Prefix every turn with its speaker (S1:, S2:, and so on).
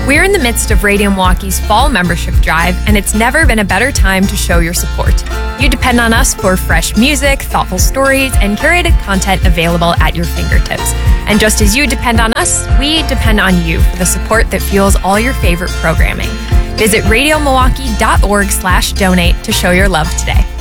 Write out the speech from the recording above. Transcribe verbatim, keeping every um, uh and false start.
S1: We're in the midst of Radio Milwaukee's fall membership drive, and it's never been a better time to show your support. You depend on us for fresh music, thoughtful stories, and curated content available at your fingertips. And just as you depend on us, we depend on you for the support that fuels all your favorite programming. Visit radio milwaukee dot org slash donate to show your love today.